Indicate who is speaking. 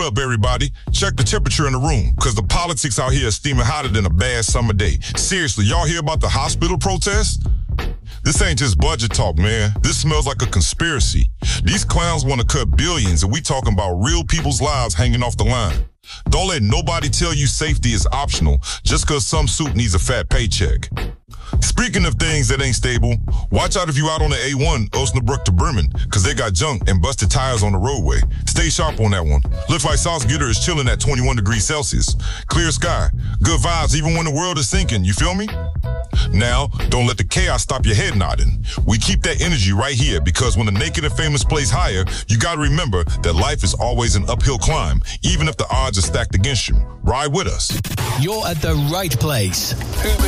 Speaker 1: up, everybody. Check the temperature in the room, because the politics out here is steaming hotter than a bad summer day. Seriously, y'all hear about the hospital protests? This ain't just budget talk, man. This smells like a conspiracy. These clowns want to cut billions, and we talking about real people's lives hanging off the line. Don't let nobody tell you safety is optional just because some suit needs a fat paycheck. Speaking of things that ain't stable, watch out if you out on the A1 Osnabrück to Bremen, because they got junk and busted tires on the roadway. Stay sharp on that one. Looks like Salzgitter is chilling at 21 degrees Celsius. Clear sky. Good vibes even when the world is sinking, you feel me? Now, don't let the chaos stop your head nodding. We keep that energy right here, because when the naked and famous plays higher, you gotta remember that life is always an uphill climb, even if the odds are stacked against you. Ride with us.
Speaker 2: You're at the right place.